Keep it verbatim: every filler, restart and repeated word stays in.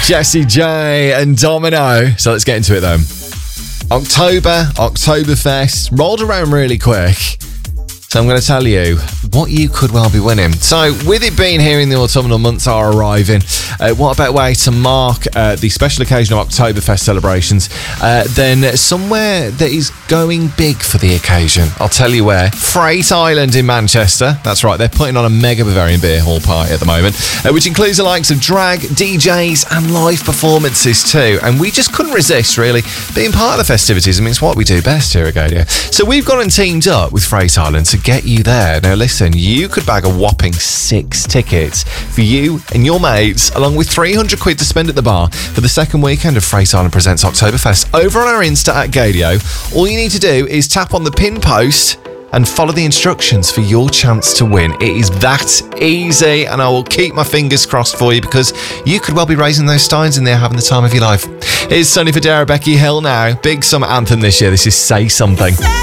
Jessie J and Domino. So let's get into it then. October, Oktoberfest, rolled around really quick. So I'm going to tell you what you could well be winning. So with it being here in the autumnal months are arriving, uh, what a better way to mark uh, the special occasion of Oktoberfest celebrations uh, than somewhere that is going big for the occasion. I'll tell you where. Freight Island in Manchester. That's right, they're putting on a mega Bavarian beer hall party at the moment, uh, which includes the likes of drag, D Js and live performances too. And we just couldn't resist really being part of the festivities. I mean, it's what we do best here at Gadio. So we've gone and teamed up with Freight Island to get you there. Now listen, you could bag a whopping six tickets for you and your mates, along with three hundred quid to spend at the bar for the second weekend of Freight Island Presents Oktoberfest. Over on our Insta at Gadio, all you need to do is tap on the pin post and follow the instructions for your chance to win. It is that easy, and I will keep my fingers crossed for you because you could well be raising those steins in there having the time of your life. Here's Sonny Fodera, Becky Hill now. Big summer anthem this year. This is Say Something.